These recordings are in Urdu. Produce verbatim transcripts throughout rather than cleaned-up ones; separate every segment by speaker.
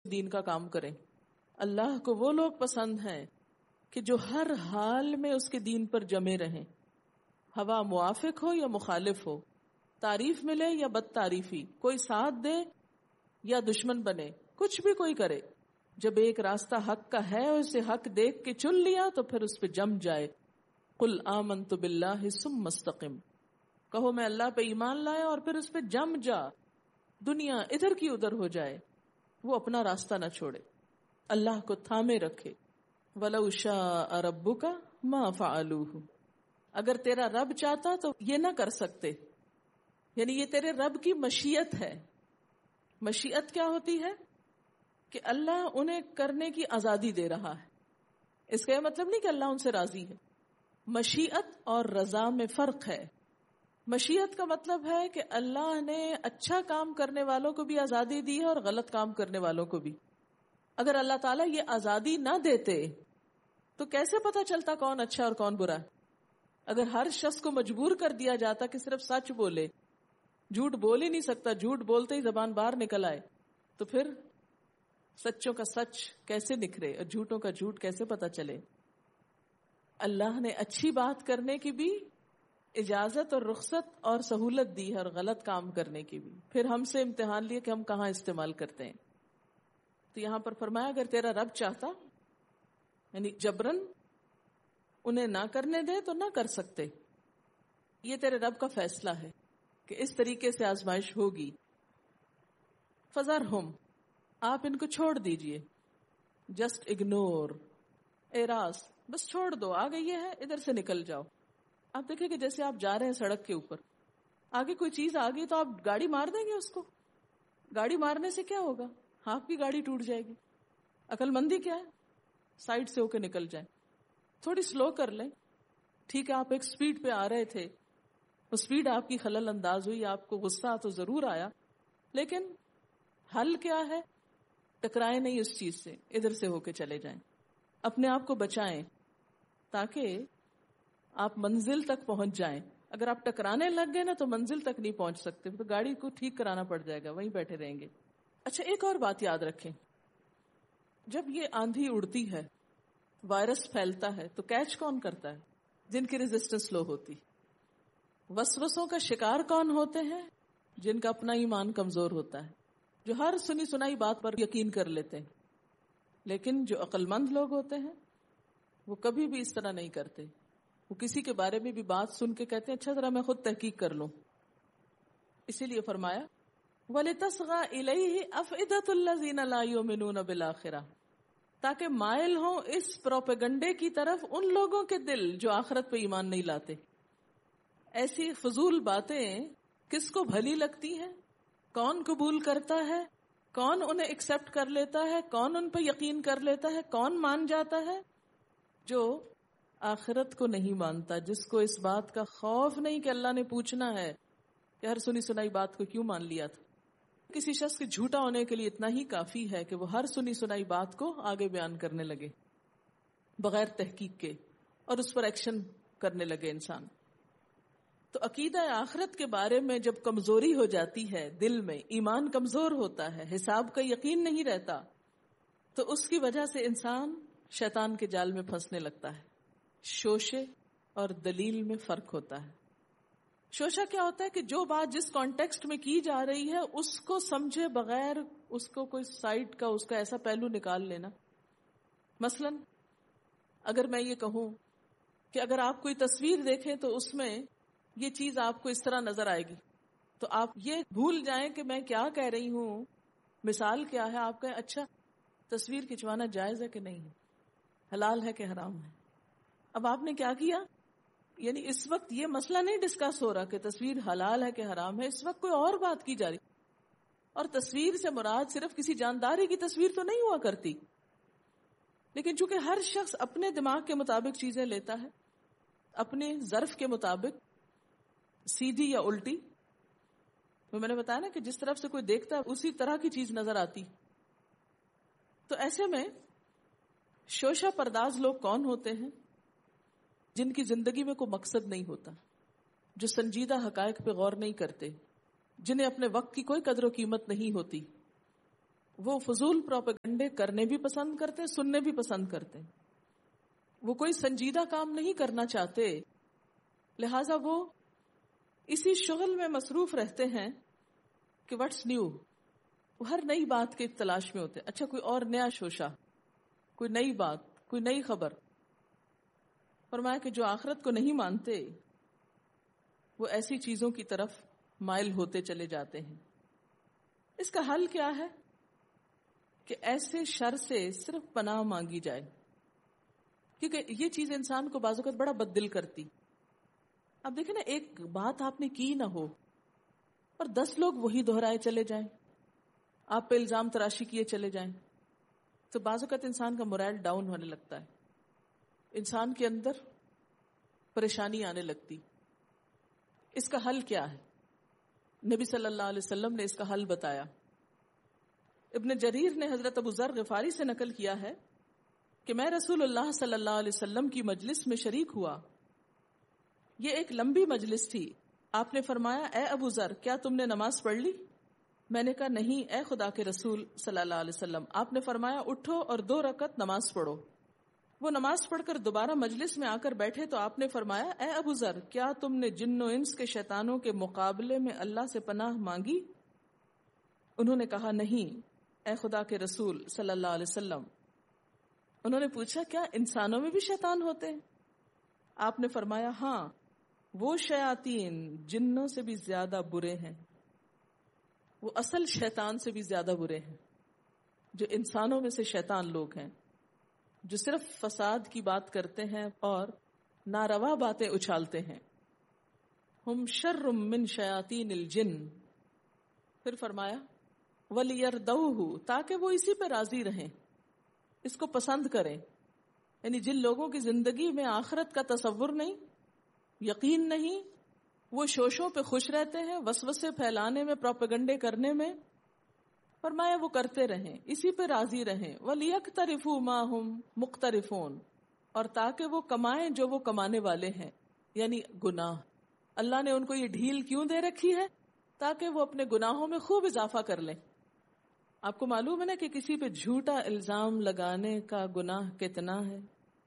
Speaker 1: دین کا کام کریں. اللہ کو وہ لوگ پسند ہیں کہ جو ہر حال میں اس کے دین پر جمے رہیں، ہوا موافق ہو یا مخالف ہو، تعریف ملے یا بد تعریفی، کوئی ساتھ دے یا دشمن بنے، کچھ بھی کوئی کرے، جب ایک راستہ حق کا ہے اور اسے حق دیکھ کے چن لیا تو پھر اس پہ جم جائے. قل آمنت باللہ ثم استقم، کہو میں اللہ پہ ایمان لایا اور پھر اس پہ جم جا، دنیا ادھر کی ادھر ہو جائے، وہ اپنا راستہ نہ چھوڑے، اللہ کو تھامے رکھے. وَلَوْ شَاءَ رَبُّكَ مَا فَعَلُوهُ، اگر تیرا رب چاہتا تو یہ نہ کر سکتے. یعنی یہ تیرے رب کی مشیت ہے. مشیت کیا ہوتی ہے؟ کہ اللہ انہیں کرنے کی آزادی دے رہا ہے. اس کا یہ مطلب نہیں کہ اللہ ان سے راضی ہے. مشیت اور رضا میں فرق ہے. مشیت کا مطلب ہے کہ اللہ نے اچھا کام کرنے والوں کو بھی آزادی دی ہے اور غلط کام کرنے والوں کو بھی. اگر اللہ تعالیٰ یہ آزادی نہ دیتے تو کیسے پتا چلتا کون اچھا اور کون برا؟ اگر ہر شخص کو مجبور کر دیا جاتا کہ صرف سچ بولے، جھوٹ بول ہی نہیں سکتا، جھوٹ بولتے ہی زبان باہر نکل آئے، تو پھر سچوں کا سچ کیسے نکھرے اور جھوٹوں کا جھوٹ کیسے پتا چلے؟ اللہ نے اچھی بات کرنے کی بھی اجازت اور رخصت اور سہولت دی ہے اور غلط کام کرنے کی بھی. پھر ہم سے امتحان لیے کہ ہم کہاں استعمال کرتے ہیں. تو یہاں پر فرمایا اگر تیرا رب چاہتا، یعنی جبرن انہیں نہ کرنے دے تو نہ کر سکتے. یہ تیرے رب کا فیصلہ ہے کہ اس طریقے سے آزمائش ہوگی. فذرہم، آپ ان کو چھوڑ دیجئے. جسٹ اگنور، اعراض، بس چھوڑ دو، آگے یہ ہے، ادھر سے نکل جاؤ. آپ دیکھیں کہ جیسے آپ جا رہے ہیں سڑک کے اوپر، آگے کوئی چیز آ گئی تو آپ گاڑی مار دیں گے اس کو. گاڑی مارنے سے کیا ہوگا؟ آپ کی گاڑی ٹوٹ جائے گی. عقل مندی کیا ہے؟ سائڈ سے ہو کے نکل جائیں، تھوڑی سلو کر لیں. ٹھیک ہے آپ ایک سپیڈ پہ آ رہے تھے، وہ سپیڈ آپ کی خلل انداز ہوئی، آپ کو غصہ تو ضرور آیا، لیکن حل کیا ہے؟ ٹکرائے نہیں اس چیز سے، ادھر سے ہو کے چلے جائیں، اپنے آپ کو بچائیں تاکہ آپ منزل تک پہنچ جائیں. اگر آپ ٹکرانے لگ گئے نا تو منزل تک نہیں پہنچ سکتے، تو گاڑی کو ٹھیک کرانا پڑ جائے گا، وہیں بیٹھے رہیں گے. اچھا ایک اور بات یاد رکھیں، جب یہ آندھی اڑتی ہے، وائرس پھیلتا ہے، تو کیچ کون کرتا ہے؟ جن کی ریزسٹنس لو ہوتی. وسوسوں کا شکار کون ہوتے ہیں؟ جن کا اپنا ایمان کمزور ہوتا ہے، جو ہر سنی سنائی بات پر یقین کر لیتے ہیں. لیکن جو عقل مند لوگ ہوتے ہیں وہ کبھی بھی اس طرح نہیں کرتے. وہ کسی کے بارے میں بھی بات سن کے کہتے ہیں اچھا ذرا میں خود تحقیق کر لوں. اسی لیے فرمایا وَلِتَصْغَى إِلَيْهِ أَفْئِدَةُ الَّذِينَ لَا يُؤْمِنُونَ بِالْآخِرَةِ، تاکہ مائل ہوں اس پروپیگنڈے کی طرف ان لوگوں کے دل جو آخرت پہ ایمان نہیں لاتے. ایسی فضول باتیں کس کو بھلی لگتی ہیں؟ کون قبول کرتا ہے؟ کون انہیں ایکسپٹ کر لیتا ہے؟ کون ان پہ یقین کر لیتا ہے؟ کون مان جاتا ہے؟ جو آخرت کو نہیں مانتا، جس کو اس بات کا خوف نہیں کہ اللہ نے پوچھنا ہے کہ ہر سنی سنائی بات کو کیوں مان لیا تھا. کسی شخص کے جھوٹا ہونے کے لیے اتنا ہی کافی ہے کہ وہ ہر سنی سنائی بات کو آگے بیان کرنے لگے بغیر تحقیق کے، اور اس پر ایکشن کرنے لگے انسان. تو عقیدہ آخرت کے بارے میں جب کمزوری ہو جاتی ہے، دل میں ایمان کمزور ہوتا ہے، حساب کا یقین نہیں رہتا، تو اس کی وجہ سے انسان شیطان کے جال میں پھنسنے لگتا ہے. شوشے اور دلیل میں فرق ہوتا ہے. شوشہ کیا ہوتا ہے کہ جو بات جس کانٹیکسٹ میں کی جا رہی ہے اس کو سمجھے بغیر اس کو کوئی سائٹ کا اس کا ایسا پہلو نکال لینا. مثلا اگر میں یہ کہوں کہ اگر آپ کوئی تصویر دیکھیں تو اس میں یہ چیز آپ کو اس طرح نظر آئے گی، تو آپ یہ بھول جائیں کہ میں کیا کہہ رہی ہوں، مثال کیا ہے. آپ کہیں اچھا تصویر کھنچوانا جائز ہے کہ نہیں ہے، حلال ہے کہ حرام ہے. اب آپ نے کیا کیا؟ یعنی اس وقت یہ مسئلہ نہیں ڈسکس ہو رہا کہ تصویر حلال ہے کہ حرام ہے، اس وقت کوئی اور بات کی جا رہی. اور تصویر سے مراد صرف کسی جانداری کی تصویر تو نہیں ہوا کرتی، لیکن چونکہ ہر شخص اپنے دماغ کے مطابق چیزیں لیتا ہے، اپنے ظرف کے مطابق، سیدھی یا الٹی. تو میں نے بتایا نا کہ جس طرف سے کوئی دیکھتا ہے اسی طرح کی چیز نظر آتی. تو ایسے میں شوشہ پرداز لوگ کون ہوتے ہیں؟ جن کی زندگی میں کوئی مقصد نہیں ہوتا، جو سنجیدہ حقائق پہ غور نہیں کرتے، جنہیں اپنے وقت کی کوئی قدر و قیمت نہیں ہوتی. وہ فضول پروپیگنڈے کرنے بھی پسند کرتے، سننے بھی پسند کرتے. وہ کوئی سنجیدہ کام نہیں کرنا چاہتے، لہذا وہ اسی شغل میں مصروف رہتے ہیں کہ واٹس نیو. وہ ہر نئی بات کے تلاش میں ہوتے. اچھا کوئی اور نیا شوشہ، کوئی نئی بات، کوئی نئی خبر. فرمایا کہ جو آخرت کو نہیں مانتے وہ ایسی چیزوں کی طرف مائل ہوتے چلے جاتے ہیں. اس کا حل کیا ہے؟ کہ ایسے شر سے صرف پناہ مانگی جائے، کیونکہ یہ چیز انسان کو بعض اوقات بڑا بددل کرتی. اب دیکھیں نا، ایک بات آپ نے کی نہ ہو اور دس لوگ وہی دہرائے چلے جائیں، آپ پہ الزام تراشی کیے چلے جائیں، تو بعض اوقات انسان کا مورائل ڈاؤن ہونے لگتا ہے، انسان کے اندر پریشانی آنے لگتی. اس کا حل کیا ہے؟ نبی صلی اللہ علیہ وسلم نے اس کا حل بتایا. ابن جریر نے حضرت ابو ذر غفاری سے نقل کیا ہے کہ میں رسول اللہ صلی اللہ علیہ وسلم کی مجلس میں شریک ہوا. یہ ایک لمبی مجلس تھی. آپ نے فرمایا، اے ابو ذر، کیا تم نے نماز پڑھ لی؟ میں نے کہا، نہیں اے خدا کے رسول صلی اللہ علیہ وسلم. آپ نے فرمایا، اٹھو اور دو رکعت نماز پڑھو. وہ نماز پڑھ کر دوبارہ مجلس میں آ کر بیٹھے تو آپ نے فرمایا، اے ابو ذر، کیا تم نے جن و انس کے شیطانوں کے مقابلے میں اللہ سے پناہ مانگی؟ انہوں نے کہا، نہیں اے خدا کے رسول صلی اللہ علیہ وسلم. انہوں نے پوچھا، کیا انسانوں میں بھی شیطان ہوتے ہیں؟ آپ نے فرمایا، ہاں، وہ شیاطین جنوں سے بھی زیادہ برے ہیں، وہ اصل شیطان سے بھی زیادہ برے ہیں، جو انسانوں میں سے شیطان لوگ ہیں، جو صرف فساد کی بات کرتے ہیں اور ناروا باتیں اچھالتے ہیں. ہم شر من شیاطین الجن. پھر فرمایا، وَلِيَرْضَوْهُ، تاکہ وہ اسی پہ راضی رہیں، اس کو پسند کریں. یعنی جن لوگوں کی زندگی میں آخرت کا تصور نہیں، یقین نہیں، وہ شوشوں پہ خوش رہتے ہیں، وسوسے پھیلانے میں، پروپیگنڈے کرنے میں. فرمایا وہ کرتے رہیں، اسی پہ راضی رہیں. وَلِيَقْتَرِفُوا مَا هُمْ مُقْتَرِفُونَ، اور تاکہ وہ کمائیں جو وہ کمانے والے ہیں، یعنی گناہ. اللہ نے ان کو یہ ڈھیل کیوں دے رکھی ہے؟ تاکہ وہ اپنے گناہوں میں خوب اضافہ کر لیں. آپ کو معلوم ہے نا کہ کسی پہ جھوٹا الزام لگانے کا گناہ کتنا ہے؟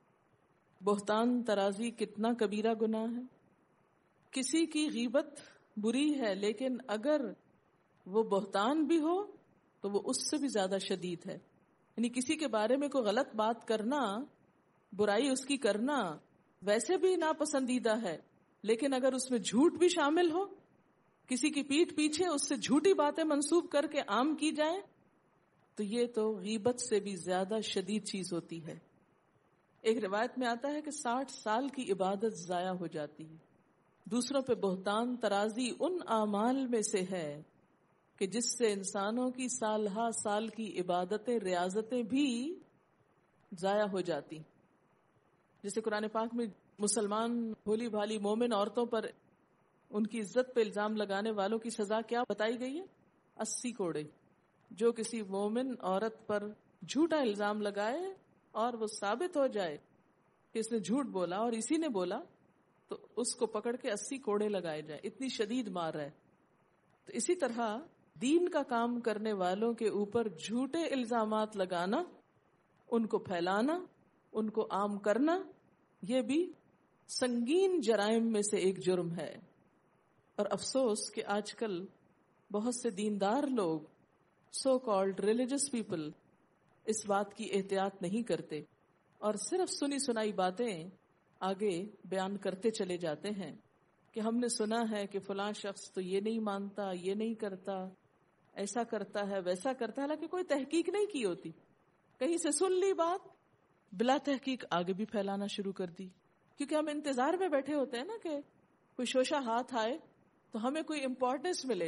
Speaker 1: بہتان ترازی کتنا کبیرہ گناہ ہے. کسی کی غیبت بری ہے، لیکن اگر وہ بہتان بھی ہو تو وہ اس سے بھی زیادہ شدید ہے. یعنی کسی کے بارے میں کوئی غلط بات کرنا، برائی اس کی کرنا ویسے بھی ناپسندیدہ ہے، لیکن اگر اس میں جھوٹ بھی شامل ہو، کسی کی پیٹھ پیچھے اس سے جھوٹی باتیں منسوب کر کے عام کی جائیں، تو یہ تو غیبت سے بھی زیادہ شدید چیز ہوتی ہے. ایک روایت میں آتا ہے کہ ساٹھ سال کی عبادت ضائع ہو جاتی ہے. دوسروں پہ بہتان ترازی ان اعمال میں سے ہے کہ جس سے انسانوں کی سال ہا سال کی عبادتیں، ریاضتیں بھی ضائع ہو جاتی. جیسے قرآن پاک میں مسلمان بھولی بھالی مومن عورتوں پر ان کی عزت پہ الزام لگانے والوں کی سزا کیا بتائی گئی ہے؟ اسی کوڑے. جو کسی مومن عورت پر جھوٹا الزام لگائے اور وہ ثابت ہو جائے کہ اس نے جھوٹ بولا اور اسی نے بولا، تو اس کو پکڑ کے اسی کوڑے لگائے جائیں. اتنی شدید مار ہے. تو اسی طرح دین کا کام کرنے والوں کے اوپر جھوٹے الزامات لگانا، ان کو پھیلانا، ان کو عام کرنا، یہ بھی سنگین جرائم میں سے ایک جرم ہے. اور افسوس کہ آج کل بہت سے دیندار لوگ، سو کالڈ ریلیجس پیپل، اس بات کی احتیاط نہیں کرتے اور صرف سنی سنائی باتیں آگے بیان کرتے چلے جاتے ہیں کہ ہم نے سنا ہے کہ فلاں شخص تو یہ نہیں مانتا، یہ نہیں کرتا، ایسا کرتا ہے، ویسا کرتا ہے، حالانکہ کوئی تحقیق نہیں کی ہوتی. کہیں سے سن لی بات، بلا تحقیق آگے بھی پھیلانا شروع کر دی. کیونکہ ہم انتظار میں بیٹھے ہوتے ہیں نا کہ کوئی شوشہ ہاتھ آئے تو ہمیں کوئی امپورٹنس ملے.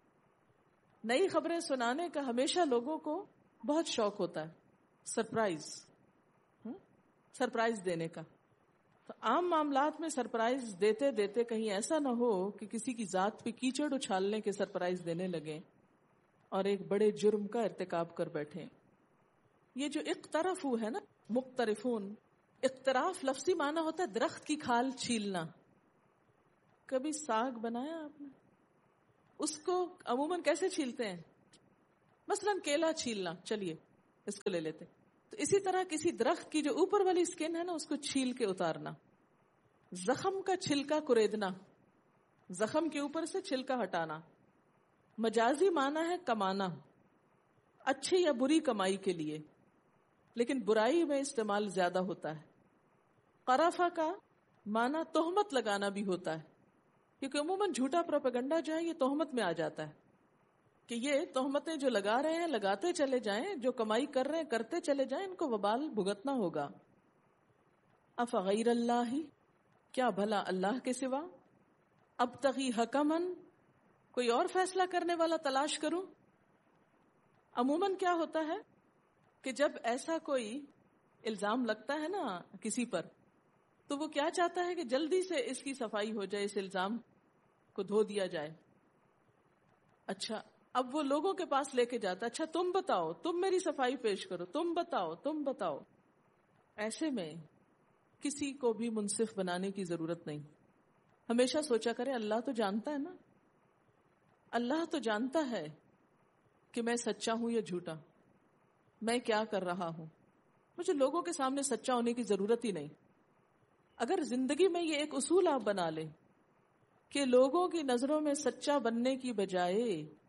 Speaker 1: نئی خبریں سنانے کا ہمیشہ لوگوں کو بہت شوق ہوتا ہے، سرپرائز سرپرائز دینے کا. تو عام معاملات میں سرپرائز دیتے دیتے کہیں ایسا نہ ہو کہ کسی کی ذات پہ کیچڑ اچھالنے کے سرپرائز دینے لگے اور ایک بڑے جرم کا ارتکاب کر بیٹھے. یہ جو اقترفو ہے نا، مقترفون، اقتراف لفظی معنی ہوتا ہے درخت کی کھال چھیلنا. کبھی ساگ بنایا آپ نے؟ اس کو عموماً کیسے چھیلتے ہیں؟ مثلاً کیلا چھیلنا، چلیے اس کو لے لیتے. تو اسی طرح کسی درخت کی جو اوپر والی اسکن ہے نا اس کو چھیل کے اتارنا. زخم کا چھلکا کریدنا، زخم کے اوپر سے چھلکا ہٹانا. مجازی معنی ہے کمانا، اچھی یا بری کمائی کے لیے، لیکن برائی میں استعمال زیادہ ہوتا ہے. قرافہ کا معنی تہمت لگانا بھی ہوتا ہے، کیونکہ عموماً جھوٹا پروپیگنڈا جو ہے یہ تہمت میں آ جاتا ہے کہ یہ تہمتیں جو لگا رہے ہیں لگاتے چلے جائیں، جو کمائی کر رہے ہیں کرتے چلے جائیں، ان کو وبال بھگتنا ہوگا. افغیر اللہ، کیا بھلا اللہ کے سوا، ابتغی حکمن، کوئی اور فیصلہ کرنے والا تلاش کروں. عموماً کیا ہوتا ہے کہ جب ایسا کوئی الزام لگتا ہے نا کسی پر، تو وہ کیا چاہتا ہے کہ جلدی سے اس کی صفائی ہو جائے، اس الزام کو دھو دیا جائے. اچھا اب وہ لوگوں کے پاس لے کے جاتا، اچھا تم بتاؤ، تم میری صفائی پیش کرو، تم بتاؤ تم بتاؤ. ایسے میں کسی کو بھی منصف بنانے کی ضرورت نہیں. ہمیشہ سوچا کرے اللہ تو جانتا ہے نا، اللہ تو جانتا ہے کہ میں سچا ہوں یا جھوٹا، میں کیا کر رہا ہوں. مجھے لوگوں کے سامنے سچا ہونے کی ضرورت ہی نہیں. اگر زندگی میں یہ ایک اصول آپ بنا لیں کہ لوگوں کی نظروں میں سچا بننے کی بجائے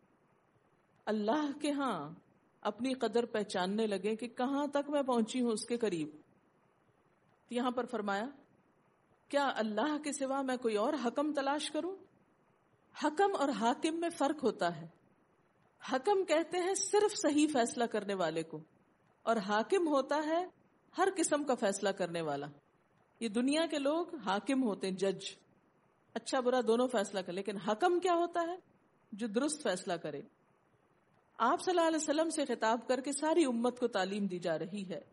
Speaker 1: اللہ کے ہاں اپنی قدر پہچاننے لگے کہ کہاں تک میں پہنچی ہوں اس کے قریب. یہاں پر فرمایا کیا اللہ کے سوا میں کوئی اور حکم تلاش کروں. حکم اور حاکم میں فرق ہوتا ہے. حکم کہتے ہیں صرف صحیح فیصلہ کرنے والے کو، اور حاکم ہوتا ہے ہر قسم کا فیصلہ کرنے والا. یہ دنیا کے لوگ حاکم ہوتے ہیں، جج، اچھا برا دونوں فیصلہ کر. لیکن حکم کیا ہوتا ہے؟ جو درست فیصلہ کرے. آپ صلی اللہ علیہ وسلم سے خطاب کر کے ساری امت کو تعلیم دی جا رہی ہے.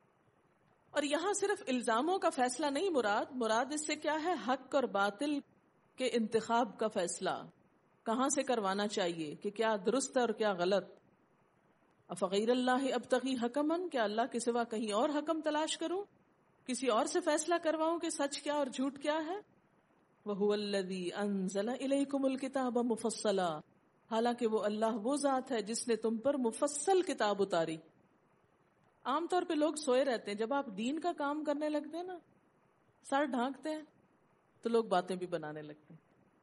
Speaker 1: اور یہاں صرف الزاموں کا فیصلہ نہیں مراد، مراد اس سے کیا ہے؟ حق اور باطل کے انتخاب کا فیصلہ کہاں سے کروانا چاہیے، کہ کیا درست ہے اور کیا غلط. افغیر اللہ ابتغی حکمن، کیا اللہ کے سوا کہیں اور حکم تلاش کروں، کسی اور سے فیصلہ کرواؤں کہ سچ کیا اور جھوٹ کیا ہے. وَهُوَ الَّذِي أَنزَلَ إِلَيْكُمُ الْكِتَابَ مُفَصَّلًا، حالانکہ وہ اللہ وہ ذات ہے جس نے تم پر مفصل کتاب اتاری. عام طور پہ لوگ سوئے رہتے ہیں، جب آپ دین کا کام کرنے لگتے ہیں نا، سر ڈھانکتے ہیں تو لوگ باتیں بھی بنانے لگتے ہیں.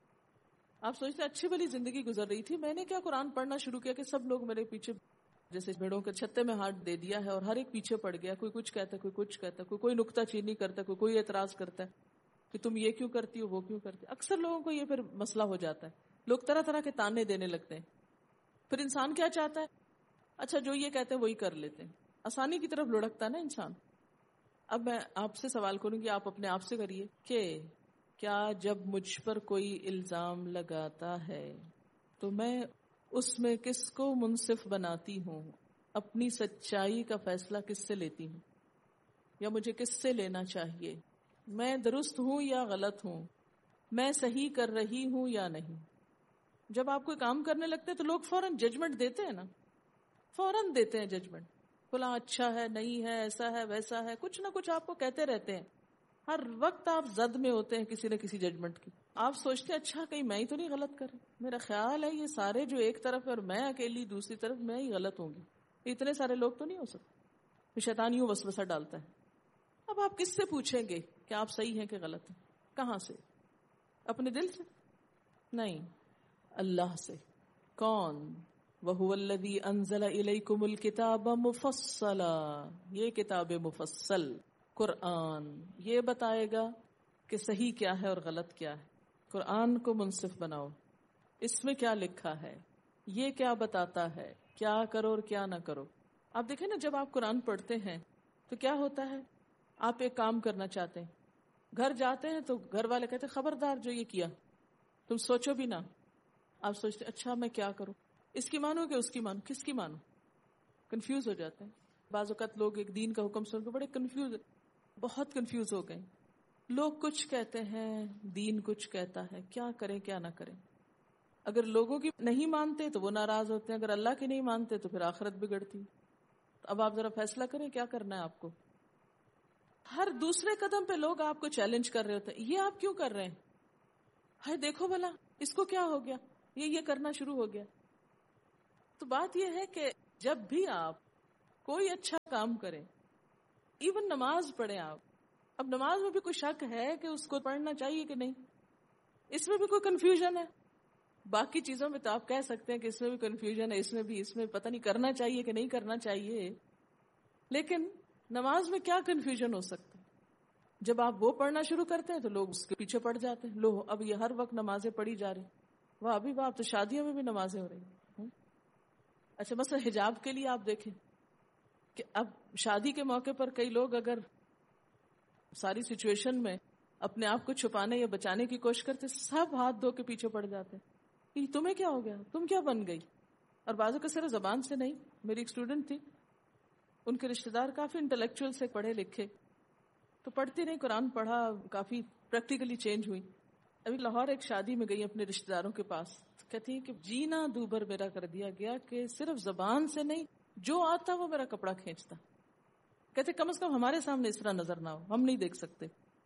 Speaker 1: آپ سوچتے ہیں اچھی بلی زندگی گزر رہی تھی، میں نے کیا قرآن پڑھنا شروع کیا کہ سب لوگ میرے پیچھے جیسے بھیڑوں کے چھتے میں ہاتھ دے دیا ہے، اور ہر ایک پیچھے پڑ گیا. کوئی کچھ کہتا ہے، کوئی کچھ کہتا ہے، کوئی کوئی نکتہ چینی کرتا ہے، کوئی کوئی اعتراض کرتا ہے کہ تم یہ کیوں کرتی ہو، وہ کیوں کرتی. اکثر لوگوں کو یہ پھر مسئلہ ہو جاتا ہے، لوگ طرح طرح کے تانے دینے لگتے ہیں. پھر انسان کیا چاہتا ہے؟ اچھا جو یہ کہتے ہیں وہی کر لیتے ہیں. آسانی کی طرف لڑکتا ہے نا انسان. اب میں آپ سے سوال کروں گی، آپ اپنے آپ سے کریے کہ کیا جب مجھ پر کوئی الزام لگاتا ہے تو میں اس میں کس کو منصف بناتی ہوں، اپنی سچائی کا فیصلہ کس سے لیتی ہوں، یا مجھے کس سے لینا چاہیے، میں درست ہوں یا غلط ہوں، میں صحیح کر رہی ہوں یا نہیں. جب آپ کوئی کام کرنے لگتے ہیں تو لوگ فوراً ججمنٹ دیتے ہیں نا، فوراً دیتے ہیں ججمنٹ، فلاں اچھا ہے، نہیں ہے، ایسا ہے ویسا ہے، کچھ نہ کچھ آپ کو کہتے رہتے ہیں. ہر وقت آپ زد میں ہوتے ہیں کسی نہ کسی ججمنٹ کی. آپ سوچتے ہیں اچھا کہیں میں ہی تو نہیں غلط کر رہی، میرا خیال ہے یہ سارے جو ایک طرف ہے اور میں اکیلی دوسری طرف، میں ہی غلط ہوں گی، اتنے سارے لوگ تو نہیں ہو سکتے. شیطان یوں وسوسہ ڈالتا ہے. اب آپ کس سے پوچھیں گے کہ آپ صحیح ہیں کہ غلط ہیں؟ کہاں سے؟ اپنے دل سے؟ نہیں، اللہ سے. کون؟ وَهُوَ الَّذِي أَنزَلَ إِلَيْكُمُ الْكِتَابَ مُفَصَّلًا، یہ کتاب مفصل قرآن یہ بتائے گا کہ صحیح کیا ہے اور غلط کیا ہے. قرآن کو منصف بناؤ، اس میں کیا لکھا ہے، یہ کیا بتاتا ہے، کیا کرو اور کیا نہ کرو. آپ دیکھیں نا جب آپ قرآن پڑھتے ہیں تو کیا ہوتا ہے، آپ ایک کام کرنا چاہتے ہیں، گھر جاتے ہیں تو گھر والے کہتے ہیں خبردار جو یہ کیا، تم سوچو بھی نہ. آپ سوچتے اچھا میں کیا کروں، اس کی مانو کہ اس کی مانو، کس کی مانو، کنفیوز ہو جاتے ہیں. بعض اوقات لوگ ایک دین کا حکم سن کے بڑے کنفیوز، بہت کنفیوز ہو گئے. لوگ کچھ کہتے ہیں، دین کچھ کہتا ہے، کیا کریں کیا نہ کریں. اگر لوگوں کی نہیں مانتے تو وہ ناراض ہوتے ہیں، اگر اللہ کی نہیں مانتے تو پھر آخرت بگڑتی. اب آپ ذرا فیصلہ کریں کیا کرنا ہے آپ کو. ہر دوسرے قدم پہ لوگ آپ کو چیلنج کر رہے ہوتے ہیں، یہ آپ کیوں کر رہے ہیں، ہائے دیکھو بھلا اس کو کیا ہو گیا، یہ یہ کرنا شروع ہو گیا. تو بات یہ ہے کہ جب بھی آپ کوئی اچھا کام کریں، ایون نماز پڑھیں آپ، اب نماز میں بھی کوئی شک ہے کہ اس کو پڑھنا چاہیے کہ نہیں، اس میں بھی کوئی کنفیوژن ہے. باقی چیزوں میں تو آپ کہہ سکتے ہیں کہ اس میں بھی کنفیوژن ہے، اس میں بھی اس میں پتہ نہیں کرنا چاہیے کہ نہیں کرنا چاہیے، لیکن نماز میں کیا کنفیوژن ہو سکتا ہے؟ جب آپ وہ پڑھنا شروع کرتے ہیں تو لوگ اس کے پیچھے پڑ جاتے ہیں، لو اب یہ ہر وقت نمازیں پڑھی جا رہی، واہ ابھی واہ تو شادیوں میں بھی نمازیں ہو رہی ہیں. اچھا مثلا حجاب کے لیے آپ دیکھیں کہ اب شادی کے موقع پر کئی لوگ اگر ساری سچویشن میں اپنے آپ کو چھپانے یا بچانے کی کوشش کرتے، سب ہاتھ دھو کے پیچھے پڑ جاتے کہ تمہیں کیا ہو گیا، تم کیا بن گئی. اور بعضوں کا صرف زبان سے نہیں. میری ایک اسٹوڈنٹ تھی، ان کے رشتے دار کافی انٹلیکچوئل سے پڑھے لکھے، تو پڑھتی نہیں، قرآن پڑھا، کافی پریکٹیکلی چینج ہوئی. ابھی لاہور ایک شادی میں گئی اپنے رشتے داروں کے پاس، کہتی ہیں کہ جینا دوبر میرا کر دیا گیا کہ صرف زبان سے نہیں، جو آتا وہ میرا کپڑا کھینچتا. کہتے کم از کم ہمارے سامنے اس طرح نظر نہ ہو، ہم نہیں دیکھ سکتے.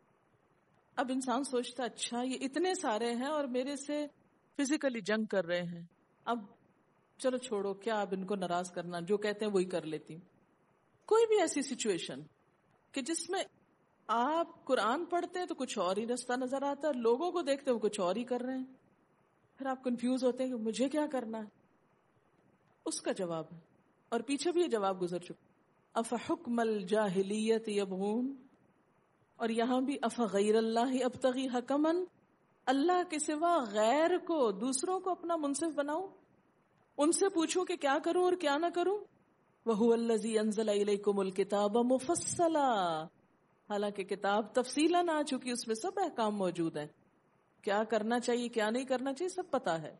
Speaker 1: اب انسان سوچتا اچھا یہ اتنے سارے ہیں اور میرے سے فزیکلی جنگ کر رہے ہیں، اب چلو چھوڑو، کیا اب ان کو ناراض کرنا، جو کہتے ہیں وہی کر لیتی. کوئی بھی ایسی سچویشن کہ جس میں آپ قرآن پڑھتے ہیں تو کچھ اور ہی رستہ نظر آتا ہے، لوگوں کو دیکھتے ہیں وہ کچھ اور ہی کر رہے ہیں، پھر آپ کنفیوز ہوتے ہیں کہ مجھے کیا کرنا ہے. اس کا جواب ہے، اور پیچھے بھی یہ جواب گزر چکا، افحکم الجاہلیت یبغون، اور یہاں بھی افغیر اللہ ابتغی حکما، اللہ کے سوا غیر کو، دوسروں کو اپنا منصف بناؤں، ان سے پوچھوں کہ کیا کروں اور کیا نہ کروں. وَهُوَ الَّذِي أَنزَلَ إِلَيْكُمُ الْكِتَابَ مُفَصَّلًا، حالانکہ کتاب تفصیلاً آ چکی، اس میں سب احکام موجود ہیں، کیا کرنا چاہیے کیا نہیں کرنا چاہیے سب پتا ہے.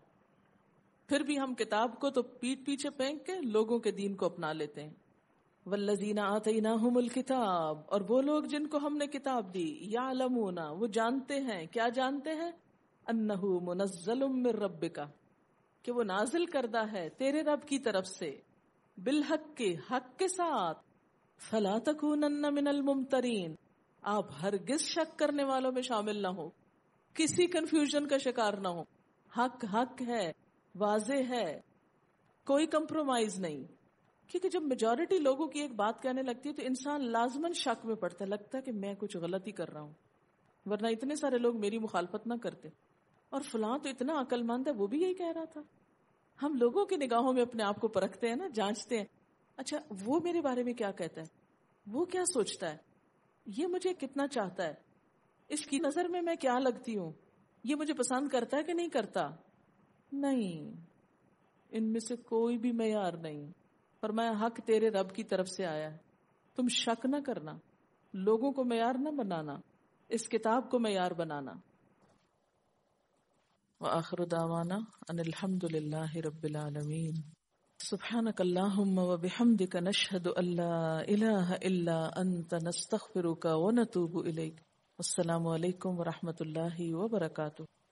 Speaker 1: پھر بھی ہم کتاب کو تو پیٹ پیچھے پھینک کے لوگوں کے دین کو اپنا لیتے ہیں. والذین آتیناہم الکتاب، اور وہ لوگ جن کو ہم نے کتاب دی، یعلمون، وہ جانتے ہیں، کیا جانتے ہیں، انہ منزل من ربک، کہ وہ نازل کردہ ہے تیرے رب کی طرف سے، بالحق کے، حق کے ساتھ. فلا تکونن من الممترین، آپ ہرگز شک کرنے والوں میں شامل نہ ہو، کسی کنفیوژن کا شکار نہ ہو. حق حق ہے، واضح ہے، کوئی کمپرومائز نہیں. کیونکہ جب میجورٹی لوگوں کی ایک بات کہنے لگتی ہے تو انسان لازماً شک میں پڑتا ہے، لگتا ہے کہ میں کچھ غلطی کر رہا ہوں، ورنہ اتنے سارے لوگ میری مخالفت نہ کرتے، اور فلاں تو اتنا عقل مند ہے وہ بھی یہی کہہ رہا تھا. ہم لوگوں کی نگاہوں میں اپنے آپ کو پرکھتے ہیں نا، جانچتے ہیں، اچھا وہ میرے بارے میں کیا کہتا ہے، وہ کیا سوچتا ہے، یہ مجھے کتنا چاہتا ہے، اس کی نظر میں میں کیا لگتی ہوں، یہ مجھے پسند کرتا ہے کہ نہیں کرتا. نہیں، ان میں سے کوئی بھی معیار نہیں. فرمایا حق تیرے رب کی طرف سے آیا ہے، تم شک نہ کرنا، لوگوں کو معیار نہ بنانا، اس کتاب کو معیار بنانا. وآخر دعوانا ان الحمد للہ رب العالمین. سبحانک اللہم وبحمدک نشہد ان لا الہ الا انت نستغفرک ونتوب الیک. السلام علیکم ورحمۃ اللہ وبرکاتہ.